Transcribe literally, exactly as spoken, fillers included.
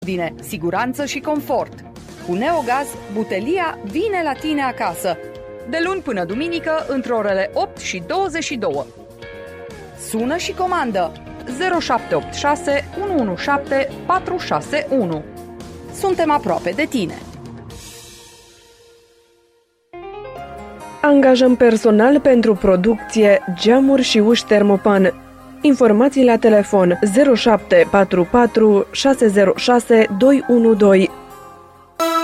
Bine, siguranță și confort. Cu Neogaz, butelia vine la tine acasă. De luni până duminică, între orele opt și douăzeci și două. Sună și comandă zero șapte opt șase unu unu șapte patru șase unu. Suntem aproape de tine. Angajăm personal pentru producție, geamuri și uși Termopan. Informații la telefon zero șapte patru patru șase zero șase doi unu doi.